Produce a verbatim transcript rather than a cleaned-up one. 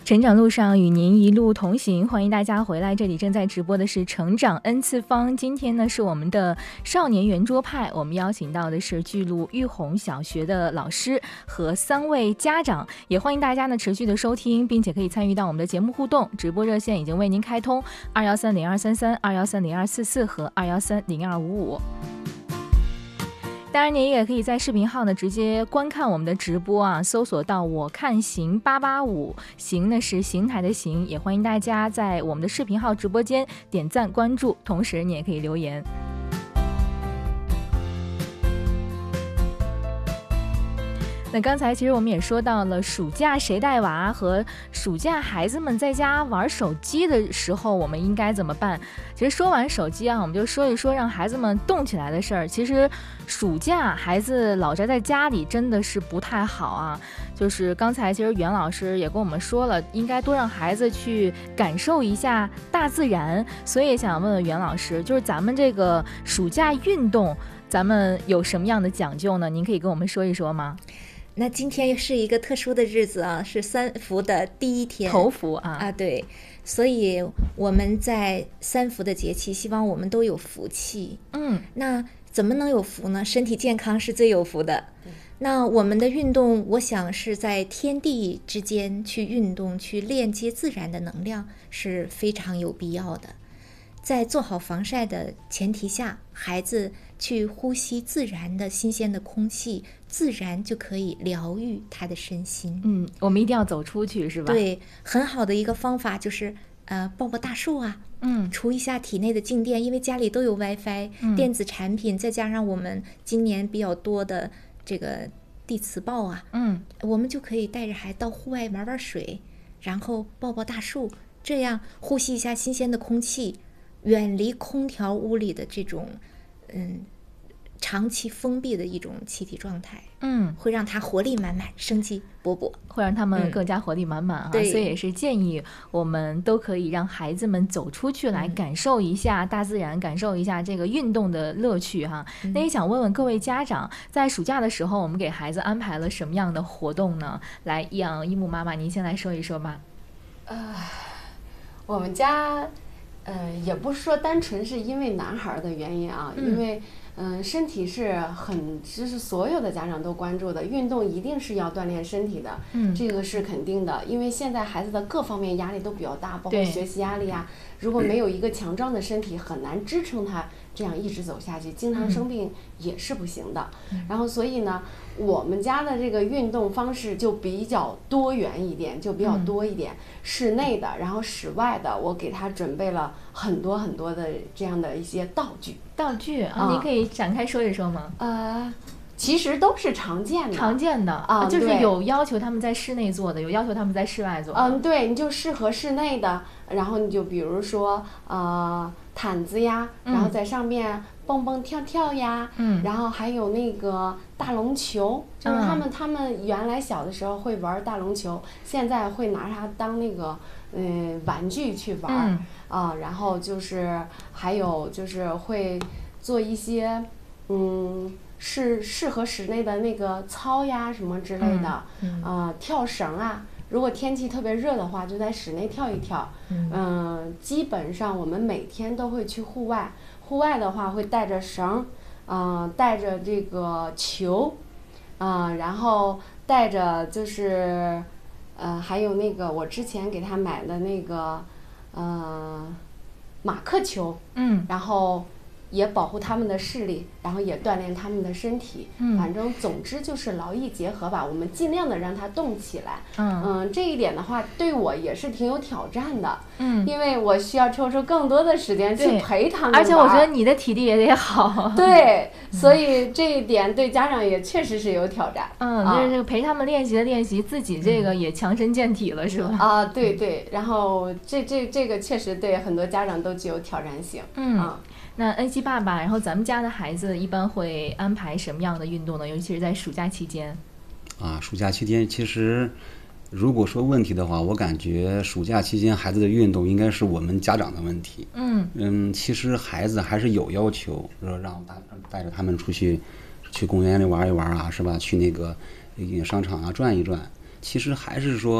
成长路上与您一路同行，欢迎大家回来。这里正在直播的是成长 N 次方，今天呢是我们的少年圆桌派，我们邀请到的是巨鹿玉红小学的老师和三位家长，也欢迎大家呢持续的收听，并且可以参与到我们的节目互动。直播热线已经为您开通二幺三零二三三、二幺三零二四四和二幺三零二五五。当然您也可以在视频号呢直接观看我们的直播啊，搜索到我看行八八五，行呢是邢台的行，也欢迎大家在我们的视频号直播间点赞关注，同时你也可以留言。那刚才其实我们也说到了暑假谁带娃和暑假孩子们在家玩手机的时候我们应该怎么办。其实说完手机啊，我们就说一说让孩子们动起来的事儿。其实暑假孩子老宅在家里真的是不太好啊，就是刚才其实袁老师也跟我们说了，应该多让孩子去感受一下大自然。所以想问问袁老师，就是咱们这个暑假运动咱们有什么样的讲究呢？您可以跟我们说一说吗？ 那今天是一个特殊的日子啊，是三伏的第一天， 头伏啊啊，对，所以我们在三伏的节气，希望我们都有福气。 嗯， 那怎么能有福呢？身体健康是最有福的。那我们的运动，我想是在天地之间去运动，去链接自然的能量是非常有必要的。在做好防晒的前提下，孩子去呼吸自然的新鲜的空气，自然就可以疗愈他的身心。 嗯，我们一定要走出去，是吧？ 对，很好的一个方法就是呃抱抱大树啊， 嗯， 除一下体内的静电，因为家里都有 WiFi、嗯、电子产品，再加上我们今年比较多的这个地磁暴啊， 嗯， 我们就可以带着孩子到户外玩玩水，然后抱抱大树，这样呼吸一下新鲜的空气，远离空调屋里的这种嗯长期封闭的一种气体状态， 嗯， 会让他活力满满，生机勃勃， 会让他们更加活力满满啊、嗯！所以也是建议我们都可以让孩子们走出去来感受一下大自然，嗯、感受一下这个运动的乐趣哈。嗯、那也想问问各位家长，在暑假的时候，我们给孩子安排了什么样的活动呢？来，易阳一木妈妈，您先来说一说吧。 呃，我们家。呃，也不是说单纯是因为男孩的原因啊，嗯、因为嗯、呃，身体是很，就是所有的家长都关注的，运动一定是要锻炼身体的，嗯，这个是肯定的，因为现在孩子的各方面压力都比较大，包括学习压力啊，如果没有一个强壮的身体，很难支撑他这样一直走下去，经常生病也是不行的。嗯、然后所以呢，我们家的这个运动方式就比较多元一点，就比较多一点，嗯、室内的，然后室外的，我给他准备了很多很多的这样的一些道具。 道具啊，您可以展开说一说吗？ 呃，其实都是常见的， 常见的啊， 就是有要求他们在室内做的，有要求他们在室外做的。 嗯，对，你就适合室内的，然后你就比如说呃毯子呀，然后在上面蹦蹦跳跳呀，嗯，然后还有那个大龙球，就是他们、嗯、他们原来小的时候会玩大龙球，现在会拿它当那个嗯玩具去玩。嗯啊，然后就是还有就是会做一些嗯是适合室内的那个操呀什么之类的，嗯，呃跳绳啊，如果天气特别热的话就在室内跳一跳，嗯、呃，基本上我们每天都会去户外，户外的话会带着绳，嗯、呃，带着这个球，啊、呃，然后带着就是呃还有那个我之前给他买的那个呃，马克球，嗯，然后也保护他们的视力，然后也锻炼他们的身体，嗯，反正总之就是劳逸结合吧，我们尽量的让他动起来，嗯嗯，这一点的话对我也是挺有挑战的，嗯，因为我需要抽出更多的时间去陪他们， 而且我觉得你的体力也得好， 对，嗯、所以这一点对家长也确实是有挑战， 嗯，就是这个陪他们练习的练习，自己这个也强身健体了，是吧？ 啊，对对，然后这这这个确实对很多家长都具有挑战性， 嗯。啊那恩熙爸爸，然后咱们家的孩子一般会安排什么样的运动呢？尤其是在暑假期间。 啊，暑假期间其实，如果说问题的话，我感觉暑假期间孩子的运动应该是我们家长的问题。嗯嗯，其实孩子还是有要求，说让带带着他们出去，去公园里玩一玩啊，是吧？去那个商场啊转一转。其实还是说。